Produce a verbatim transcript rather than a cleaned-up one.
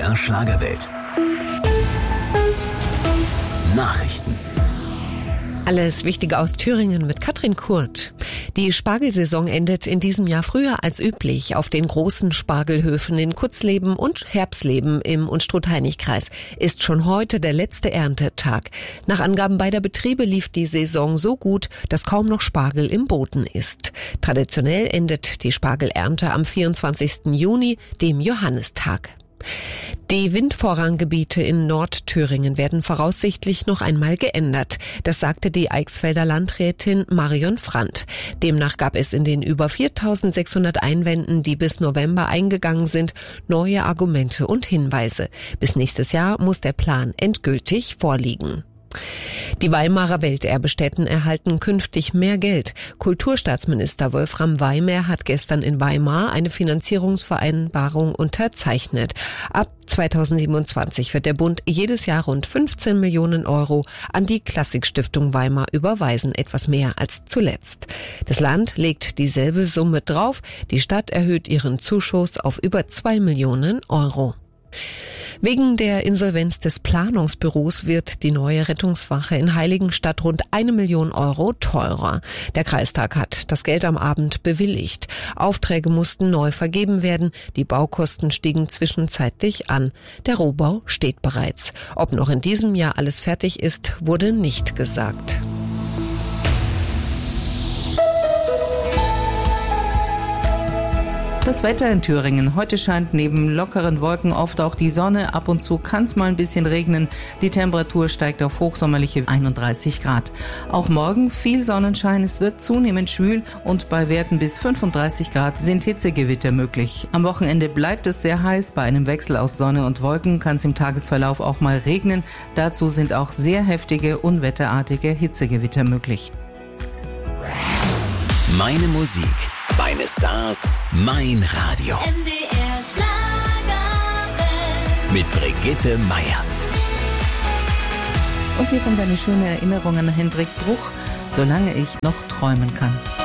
der Schlagerwelt. Nachrichten. Alles Wichtige aus Thüringen mit Katrin Kurt. Die Spargelsaison endet in diesem Jahr früher als üblich auf den großen Spargelhöfen in Kutzleben und Herbsleben im Unstrut-Hainich-Kreis. Ist schon heute der letzte Erntetag. Nach Angaben beider Betriebe lief die Saison so gut, dass kaum noch Spargel im Boden ist. Traditionell endet die Spargelernte am vierundzwanzigsten Juni, dem Johannistag. Die Windvorranggebiete in Nordthüringen werden voraussichtlich noch einmal geändert. Das sagte die Eichsfelder Landrätin Marion Frandt. Demnach gab es in den über viertausendsechshundert Einwänden, die bis November eingegangen sind, neue Argumente und Hinweise. Bis nächstes Jahr muss der Plan endgültig vorliegen. Die Weimarer Welterbestätten erhalten künftig mehr Geld. Kulturstaatsminister Wolfram Weimer hat gestern in Weimar eine Finanzierungsvereinbarung unterzeichnet. Ab zweitausendsiebenundzwanzig wird der Bund jedes Jahr rund fünfzehn Millionen Euro an die Klassikstiftung Weimar überweisen, etwas mehr als zuletzt. Das Land legt dieselbe Summe drauf, die Stadt erhöht ihren Zuschuss auf über zwei Millionen Euro. Wegen der Insolvenz des Planungsbüros wird die neue Rettungswache in Heiligenstadt rund eine Million Euro teurer. Der Kreistag hat das Geld am Abend bewilligt. Aufträge mussten neu vergeben werden. Die Baukosten stiegen zwischenzeitlich an. Der Rohbau steht bereits. Ob noch in diesem Jahr alles fertig ist, wurde nicht gesagt. Das Wetter in Thüringen. Heute scheint neben lockeren Wolken oft auch die Sonne. Ab und zu kann es mal ein bisschen regnen. Die Temperatur steigt auf hochsommerliche einunddreißig Grad. Auch morgen viel Sonnenschein. Es wird zunehmend schwül und bei Werten bis fünfunddreißig Grad sind Hitzegewitter möglich. Am Wochenende bleibt es sehr heiß. Bei einem Wechsel aus Sonne und Wolken kann es im Tagesverlauf auch mal regnen. Dazu sind auch sehr heftige, unwetterartige Hitzegewitter möglich. Meine Musik, meine Stars, mein Radio. M D R Schlagerwelt. Mit Brigitte Meier. Und hier kommt eine schöne Erinnerung an Hendrik Bruch, solange ich noch träumen kann.